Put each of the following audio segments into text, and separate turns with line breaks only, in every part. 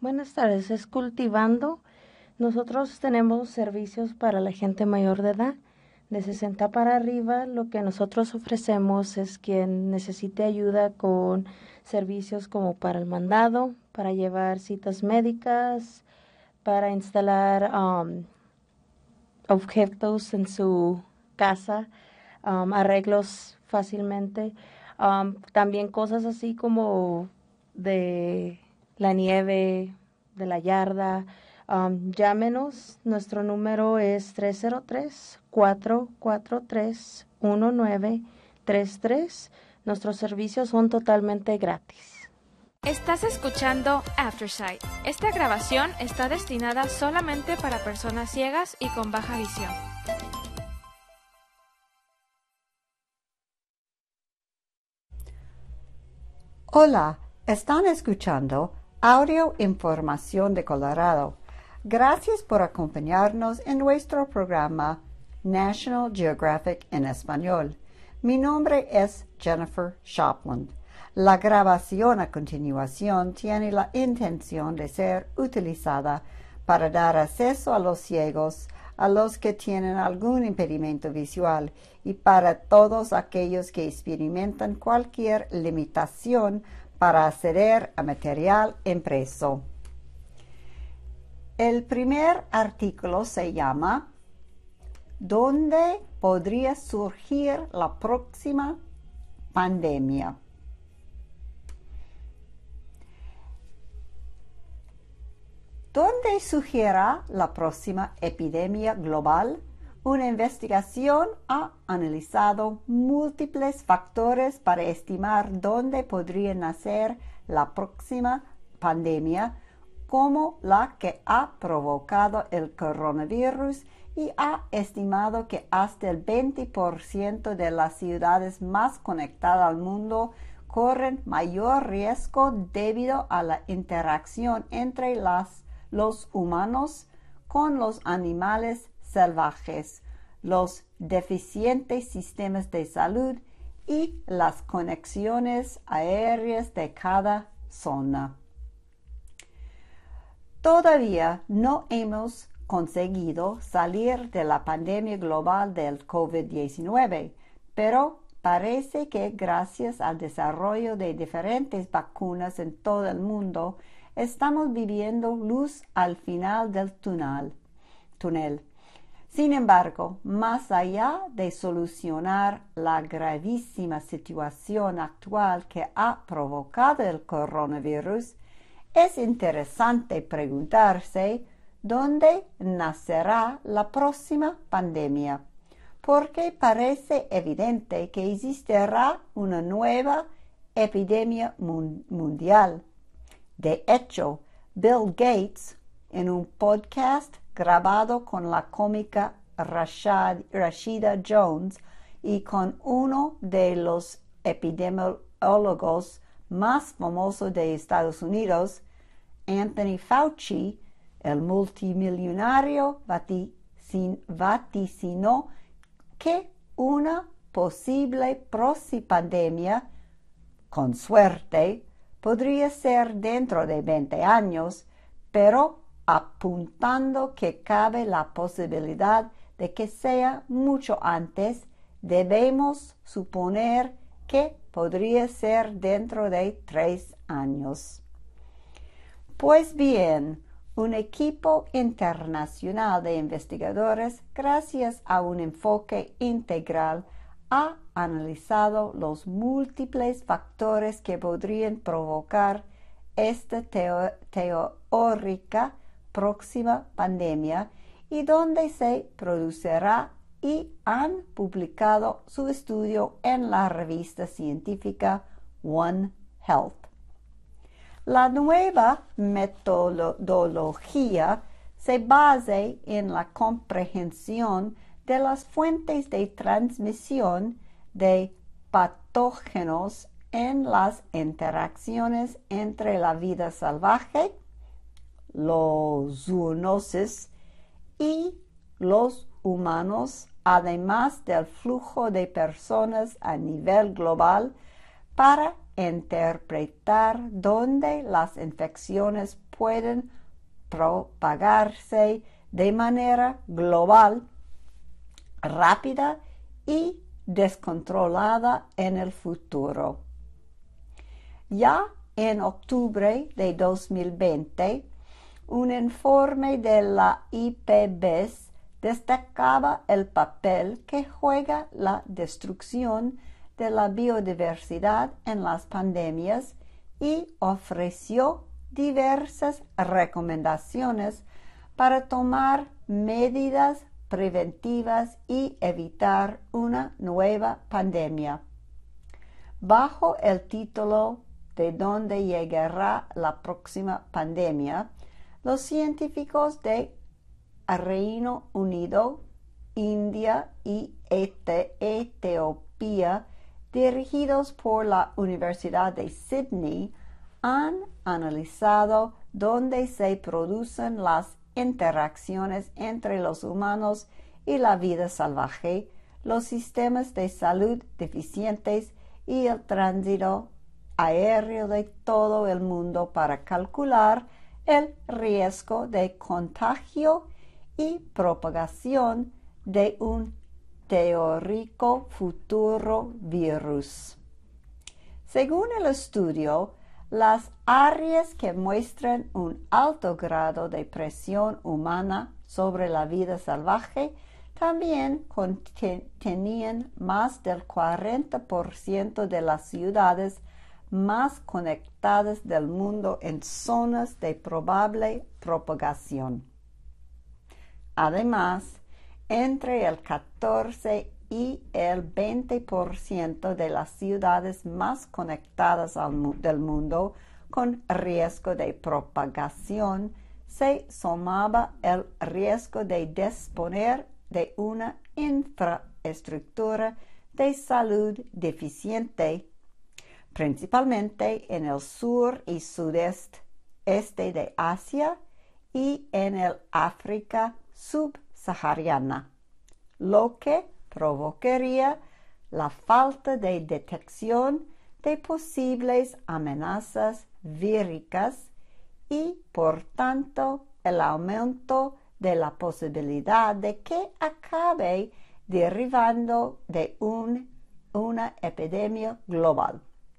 Buenas tardes, es Cultivando. Nosotros tenemos servicios para la gente mayor de edad, de 60 para arriba. Lo que nosotros ofrecemos es quien necesite ayuda con servicios como para el mandado, para llevar citas médicas, para instalar objetos en su casa, arreglos fácilmente. También cosas así como de la nieve, de la yarda. Llámenos, nuestro número es 303-443-1933. Nuestros servicios son totalmente gratis.
Estás escuchando Aftersight. Esta grabación está destinada solamente para personas ciegas y con baja visión.
Hola, están escuchando Audio Información de Colorado. Gracias por acompañarnos en nuestro programa National Geographic en Español. Mi nombre es Jennifer Shopland. La grabación a continuación tiene la intención de ser utilizada para dar acceso a los ciegos, a los que tienen algún impedimento visual y para todos aquellos que experimentan cualquier limitación para acceder a material impreso. El primer artículo se llama ¿Dónde podría surgir la próxima pandemia? ¿Dónde surgirá la próxima epidemia global? Una investigación ha analizado múltiples factores para estimar dónde podría nacer la próxima pandemia, como la que ha provocado el coronavirus, y ha estimado que hasta el 20% de las ciudades más conectadas al mundo corren mayor riesgo debido a la interacción entre los humanos con los animales salvajes, los deficientes sistemas de salud y las conexiones aéreas de cada zona. Todavía no hemos conseguido salir de la pandemia global del COVID-19, pero parece que gracias al desarrollo de diferentes vacunas en todo el mundo, estamos viviendo luz al final del túnel. Sin embargo, más allá de solucionar la gravísima situación actual que ha provocado el coronavirus, es interesante preguntarse dónde nacerá la próxima pandemia, porque parece evidente que existirá una nueva epidemia mundial. De hecho, Bill Gates, en un podcast grabado con la cómica Rashida Jones y con uno de los epidemiólogos más famosos de Estados Unidos, Anthony Fauci, el multimillonario vaticinó que una posible próxima pandemia, con suerte, podría ser dentro de 20 años, pero apuntando que cabe la posibilidad de que sea mucho antes, debemos suponer que podría ser dentro de 3 años. Pues bien, un equipo internacional de investigadores, gracias a un enfoque integral, ha analizado los múltiples factores que podrían provocar esta teórica próxima pandemia y donde se producirá, y han publicado su estudio en la revista científica One Health. La nueva metodología se basa en la comprensión de las fuentes de transmisión de patógenos en las interacciones entre la vida salvaje, los zoonosis, y los humanos, además del flujo de personas a nivel global, para interpretar dónde las infecciones pueden propagarse de manera global, rápida y descontrolada en el futuro. Ya en octubre de 2020, un informe de la IPBES destacaba el papel que juega la destrucción de la biodiversidad en las pandemias y ofreció diversas recomendaciones para tomar medidas preventivas y evitar una nueva pandemia. Bajo el título de dónde llegará la próxima pandemia, los científicos de Reino Unido, India y Etiopía, dirigidos por la Universidad de Sydney, han analizado dónde se producen las interacciones entre los humanos y la vida salvaje, los sistemas de salud deficientes y el tránsito aéreo de todo el mundo para calcular el riesgo de contagio y propagación de un teórico futuro virus. Según el estudio, las áreas que muestran un alto grado de presión humana sobre la vida salvaje también tenían más del 40% de las ciudades más conectadas del mundo en zonas de probable propagación. Además, entre el 14 y el 20% de las ciudades más conectadas del mundo con riesgo de propagación se sumaba el riesgo de disponer de una infraestructura de salud deficiente, principalmente en el sur y sudeste de Asia y en el África subsahariana, lo que provocaría la falta de detección de posibles amenazas víricas y, por tanto, el aumento de la posibilidad de que acabe derivando de una epidemia global.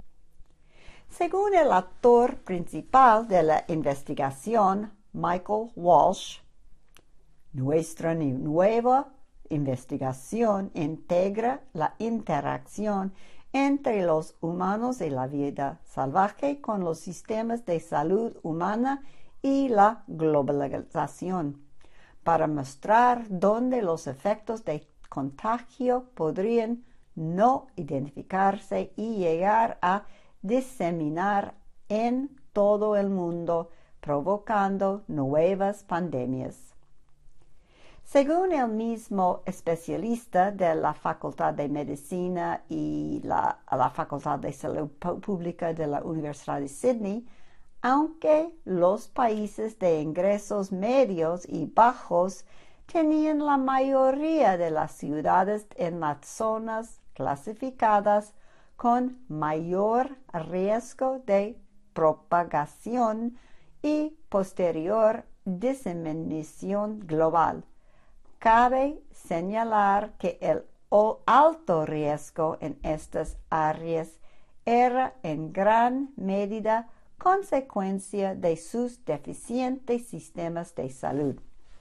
Según el autor principal de la investigación, Michael Walsh, nuestra nueva investigación integra la interacción entre los humanos y la vida salvaje con los sistemas de salud humana y la globalización, para mostrar dónde los efectos de contagio podrían no identificarse y llegar a diseminar en todo el mundo, provocando nuevas pandemias. Según el mismo especialista de la Facultad de Medicina y la Facultad de Salud Pública de la Universidad de Sydney, aunque los países de ingresos medios y bajos tenían la mayoría de las ciudades en las zonas clasificadas con mayor riesgo de propagación y posterior diseminación global, cabe señalar que el alto riesgo en estas áreas era en gran medida consecuencia de sus deficientes sistemas de salud.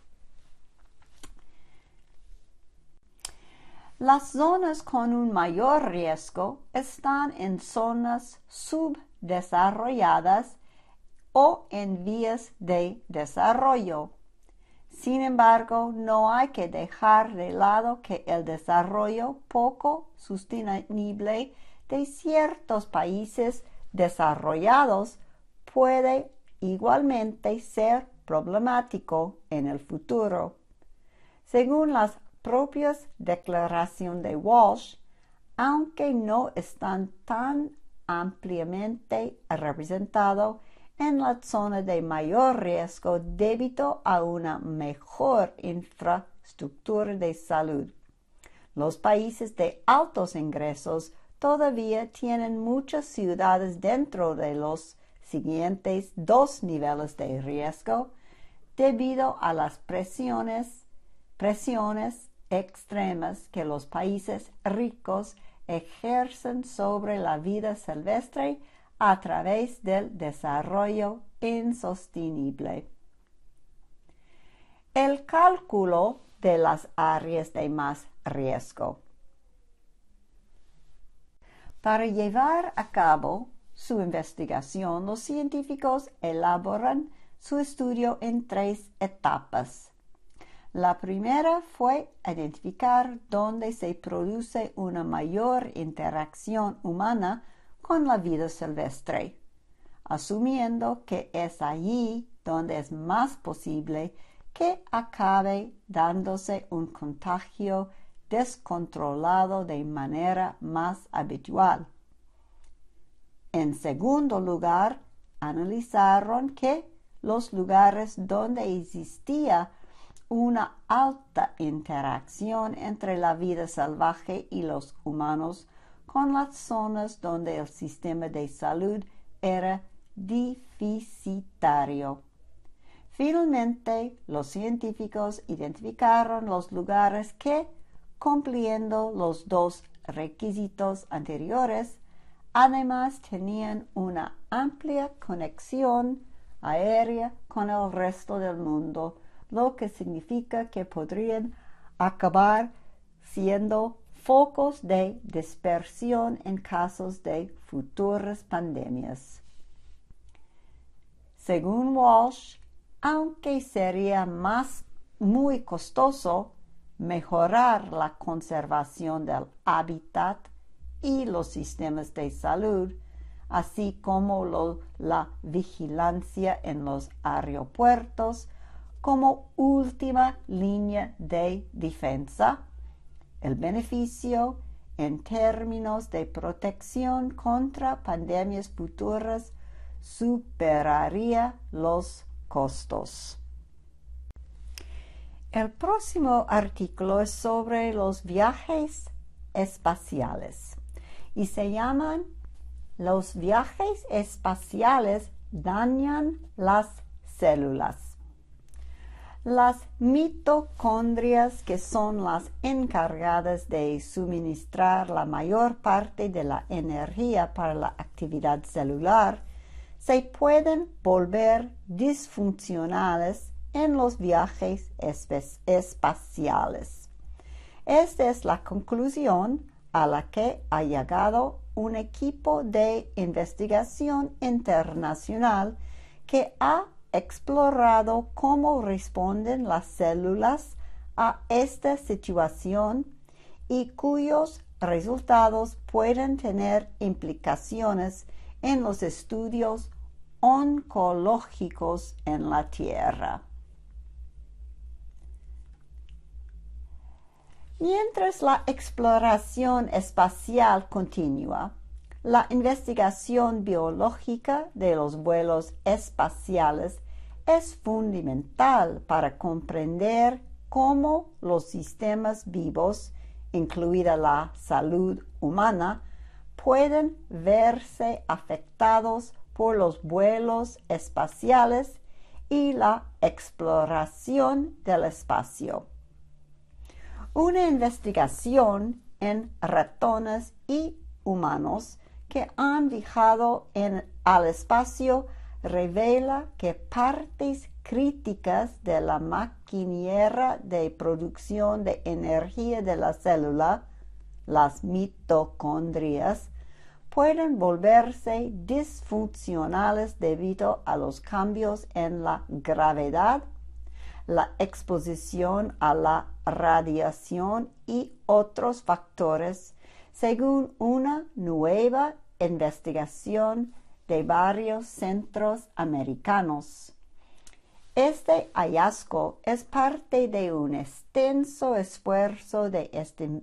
Las zonas con un mayor riesgo están en zonas subdesarrolladas o en vías de desarrollo. Sin embargo, no hay que dejar de lado que el desarrollo poco sostenible de ciertos países desarrollados puede igualmente ser problemático en el futuro. Según las propias declaraciones de Walsh, aunque no están tan ampliamente representados en la zona de mayor riesgo debido a una mejor infraestructura de salud, los países de altos ingresos todavía tienen muchas ciudades dentro de los siguientes 2 niveles de riesgo debido a las presiones extremas que los países ricos ejercen sobre la vida silvestre a través del desarrollo insostenible. El cálculo de las áreas de más riesgo. Para llevar a cabo su investigación, los científicos elaboran su estudio en 3 etapas. La primera fue identificar dónde se produce una mayor interacción humana con la vida silvestre, asumiendo que es allí donde es más posible que acabe dándose un contagio descontrolado de manera más habitual. En segundo lugar, analizaron que los lugares donde existía una alta interacción entre la vida salvaje y los humanos con las zonas donde el sistema de salud era deficitario. Finalmente, los científicos identificaron los lugares que, cumpliendo los 2 requisitos anteriores, además tenían una amplia conexión aérea con el resto del mundo, lo que significa que podrían acabar siendo focos de dispersión en casos de futuras pandemias. Según Walsh, aunque sería muy costoso mejorar la conservación del hábitat y los sistemas de salud, así como la vigilancia en los aeropuertos, como última línea de defensa, el beneficio en términos de protección contra pandemias futuras superaría los costos. El próximo artículo es sobre los viajes espaciales y se llaman "Los viajes espaciales dañan las células". Las mitocondrias, que son las encargadas de suministrar la mayor parte de la energía para la actividad celular, se pueden volver disfuncionales en los viajes espaciales. Esta es la conclusión a la que ha llegado un equipo de investigación internacional que ha explorado cómo responden las células a esta situación y cuyos resultados pueden tener implicaciones en los estudios oncológicos en la Tierra. Mientras la exploración espacial continúa, la investigación biológica de los vuelos espaciales es fundamental para comprender cómo los sistemas vivos, incluida la salud humana, pueden verse afectados por los vuelos espaciales y la exploración del espacio. Una investigación en ratones y humanos que han viajado al espacio revela que partes críticas de la maquinaria de producción de energía de la célula, las mitocondrias, pueden volverse disfuncionales debido a los cambios en la gravedad, la exposición a la radiación y otros factores, según una nueva investigación de varios centros americanos. Este hallazgo es parte de un extenso esfuerzo de